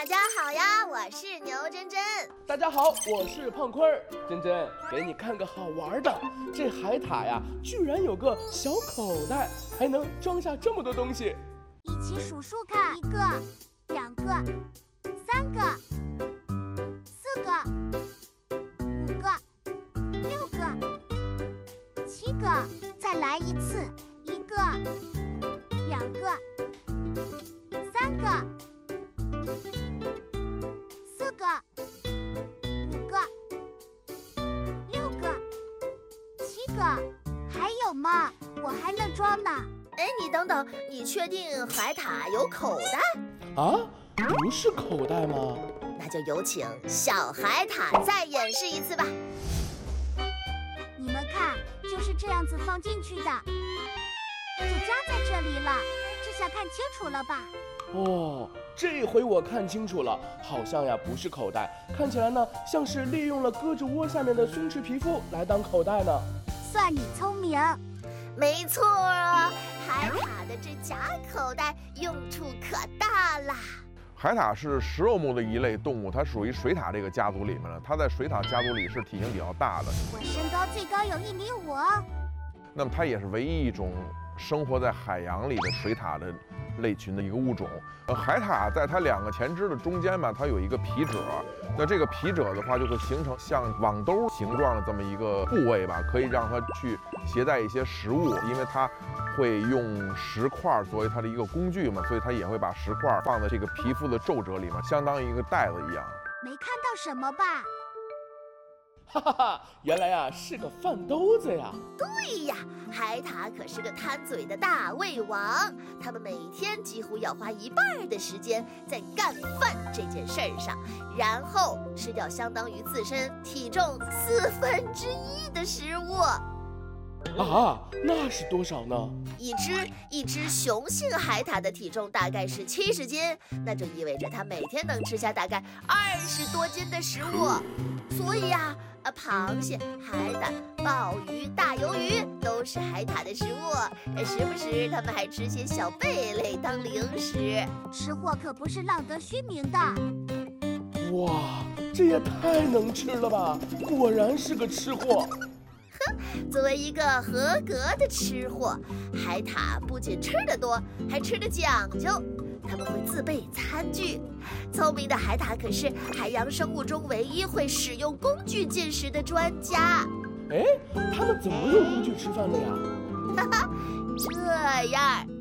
大家好呀，我是牛真真。 大家好，我是胖坤儿。真真，给你看个好玩的，这海獭呀，居然有个小口袋，还能装下这么多东西。 一起数数看，1个、2个、3个、4个、5个、6个、7个，再来一次，1个、2个、3个、4个、5个、6个、7个，还有吗？我还能装呢。 哎，你等等，你确定海獭有口袋？ 啊，不是口袋吗？ 那就有请小海獭再演示一次吧。 你们看，就是这样子放进去的，就夹在这里了。这下看清楚了吧？ 哦，这回我看清楚了，好像呀不是口袋，看起来呢像是利用了胳肢窝下面的松弛皮肤来当口袋呢。 算你聪明。 没错啊，海獭的这假口袋用处可大啦。 海獭是食肉目的一类动物，它属于水獭这个家族里面的。它在水獭家族里是体型比较大的。 我身高最高有1.5米。 那么它也是唯一一种生活在海洋里的水獭的类群的一个物种。海獭在它2个前肢的中间嘛，它有一个皮褶。那这个皮褶的话，就会形成像网兜形状的这么一个部位吧，可以让它去携带一些食物，因为它会用石块作为它的一个工具嘛，所以它也会把石块放在这个皮肤的皱褶里面，相当于一个袋子一样。 没看到什么吧？ 哈哈哈，原来呀是个饭兜子呀。 对呀，海獭可是个贪嘴的大胃王，他们每天几乎要花1半的时间在干饭这件事儿上，然后吃掉相当于自身体重1/4的食物。 啊，那是多少呢？ 一只雄性海獭的体重大概是70斤，那就意味着它每天能吃下大概20多斤的食物。所以呀，螃蟹、海胆、鲍鱼、大鱿鱼都是海獭的食物，时不时它们还吃些小贝类当零食。 吃货可不是浪得虚名的。 哇，这也太能吃了吧！果然是个吃货。 作为一个合格的吃货，海獭不仅吃得多，还吃得讲究。他们会自备餐具，聪明的海獭可是海洋生物中唯一会使用工具进食的专家。 哎，他们怎么用工具吃饭的呀？ 哈哈，这样，